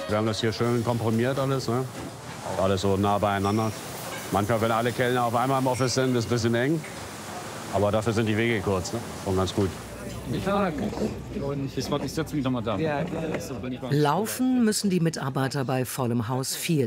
Wir haben das hier schön komprimiert alles, ne? Alles so nah beieinander. Manchmal, wenn alle Kellner auf einmal im Office sind, ist es ein bisschen eng. Aber dafür sind die Wege kurz, ne? Und ganz gut. Ich setze mich nochmal da. Laufen müssen die Mitarbeiter bei vollem Haus viel.